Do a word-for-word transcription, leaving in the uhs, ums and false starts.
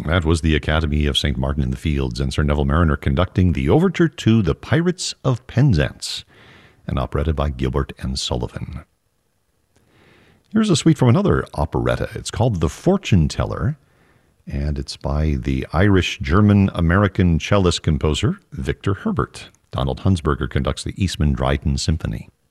That was the Academy of Saint Martin in the Fields and Sir Neville Mariner conducting the overture to The Pirates of Penzance, an operetta by Gilbert and Sullivan. Here's a suite from another operetta. It's called The Fortune Teller, and it's by the Irish-German-American cellist composer Victor Herbert. Donald Hunsberger conducts the Eastman Dryden Symphony.